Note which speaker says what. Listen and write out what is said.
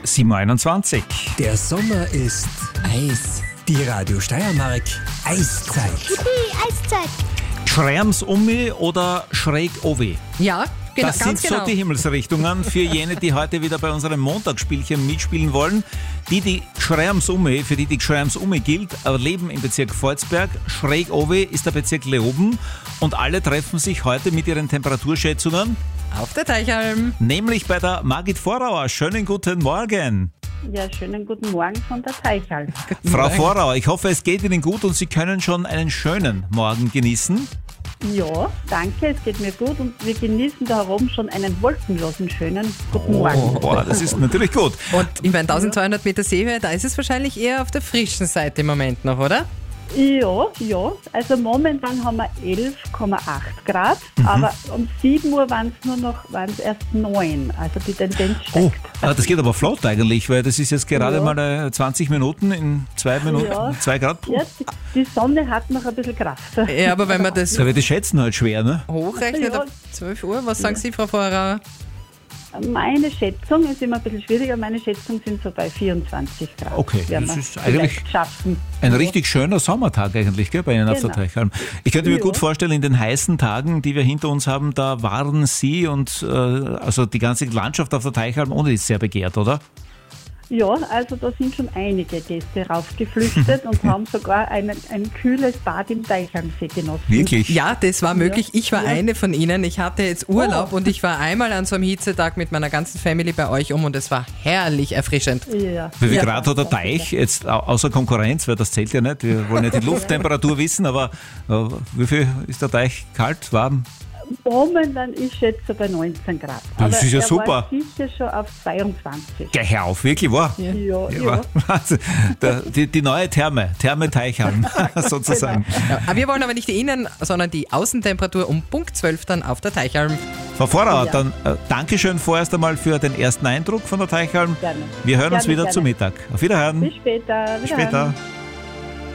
Speaker 1: 7.21 Uhr.
Speaker 2: Der Sommer ist Eis. Die Radio Steiermark Eiszeit.
Speaker 3: Eiszeit.
Speaker 1: Schräms Ummi oder schräg Ovi?
Speaker 4: Ja, genau,
Speaker 1: Das
Speaker 4: ganz
Speaker 1: sind
Speaker 4: genau.
Speaker 1: so die Himmelsrichtungen für jene, die heute wieder bei unserem Montagsspielchen mitspielen wollen. Die Schräms Ummi, für die Schräms Ummi gilt, leben im Bezirk Volzberg. Schräg Ovi ist der Bezirk Leoben. Und alle treffen sich heute mit ihren Temperaturschätzungen,
Speaker 4: Auf der Teichalm.
Speaker 1: nämlich bei der Margit Vorauer. Schönen guten Morgen.
Speaker 5: Ja, schönen guten Morgen von der Teichalm.
Speaker 1: Frau Vorauer, ich hoffe, es geht Ihnen gut und Sie können schon einen schönen Morgen genießen.
Speaker 5: Ja, danke, es geht mir gut und wir genießen da herum schon einen wolkenlosen, schönen guten Morgen.
Speaker 1: Boah, das ist natürlich gut.
Speaker 4: Und ich meine, 1200 Meter Seehöhe, da ist es wahrscheinlich eher auf der frischen Seite im Moment noch, oder?
Speaker 5: Ja, also momentan haben wir 11,8 Grad, aber um 7 Uhr waren es erst 9, also die Tendenz
Speaker 1: Oh,
Speaker 5: steigt.
Speaker 1: das geht aber flott eigentlich, weil das ist jetzt gerade
Speaker 5: Ja.
Speaker 1: mal 20 Minuten in 2 Minuten,
Speaker 5: Ja.
Speaker 1: 2 Grad.
Speaker 5: Ja, die Sonne hat noch ein bisschen Kraft.
Speaker 4: Ja, aber wenn man das
Speaker 1: Da wird das Schätzen halt schwer, ne?
Speaker 4: hochrechnet
Speaker 5: Ja.
Speaker 4: auf 12 Uhr, was sagen Sie, Frau Vorauer?
Speaker 5: Meine Schätzung ist immer ein bisschen schwieriger, meine Schätzungen sind so bei 24 Grad.
Speaker 1: Okay,
Speaker 5: Werden
Speaker 1: das
Speaker 5: wir
Speaker 1: ist eigentlich
Speaker 5: vielleicht schaffen.
Speaker 1: ein richtig schöner Sommertag eigentlich, gell, bei Ihnen auf der
Speaker 5: Genau.
Speaker 1: Teichalm. Ich könnte mir
Speaker 5: Ja.
Speaker 1: gut vorstellen, in den heißen Tagen, die wir hinter uns haben, da waren Sie und also die ganze Landschaft auf der Teichalm ohne ist sehr begehrt, oder?
Speaker 5: Ja, also da sind schon einige Gäste raufgeflüchtet und haben sogar ein kühles Bad im Teichalmsee genossen.
Speaker 1: Wirklich?
Speaker 4: Ja, das war möglich. Ich war
Speaker 5: Ja.
Speaker 4: eine von Ihnen. Ich hatte jetzt Urlaub
Speaker 5: Oh.
Speaker 4: und ich war einmal an so einem Hitzetag mit meiner ganzen Family bei euch und es war herrlich erfrischend.
Speaker 5: Ja.
Speaker 1: Wie viel
Speaker 5: Ja,
Speaker 1: Grad hat der Teich jetzt außer Konkurrenz, weil das zählt ja nicht, wir wollen nicht die Lufttemperatur wissen, aber wie viel ist der Teich kalt, warm?
Speaker 5: Momentan, ich schätze bei 19 Grad.
Speaker 1: Das ist ja
Speaker 5: er
Speaker 1: super.
Speaker 5: war sicher schon auf 22.
Speaker 1: Geh hör auf, wirklich wahr?
Speaker 5: Ja,
Speaker 1: Ja. Wahnsinn. Die neue Therme Teichalm sozusagen.
Speaker 4: Ja, aber wir wollen aber nicht die Innen-, sondern die Außentemperatur um Punkt 12 dann auf der Teichalm.
Speaker 1: Frau Vorauer,
Speaker 5: Ja.
Speaker 1: dann Dankeschön vorerst einmal für den ersten Eindruck von der Teichalm.
Speaker 5: Gerne.
Speaker 1: Wir hören uns
Speaker 5: Gerne,
Speaker 1: wieder
Speaker 5: gerne.
Speaker 1: zu Mittag. Auf Wiederhören.
Speaker 5: Bis später.
Speaker 1: Bis später.
Speaker 5: Wiederhören.